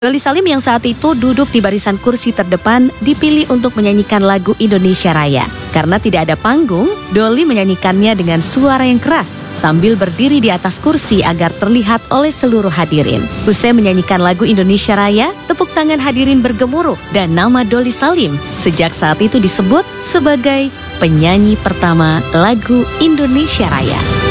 Doli Salim yang saat itu duduk di barisan kursi terdepan dipilih untuk menyanyikan lagu Indonesia Raya. Karena tidak ada panggung, Doli menyanyikannya dengan suara yang keras sambil berdiri di atas kursi agar terlihat oleh seluruh hadirin. Usai menyanyikan lagu Indonesia Raya, tepuk tangan hadirin bergemuruh dan nama Doli Salim sejak saat itu disebut sebagai penyanyi pertama lagu Indonesia Raya.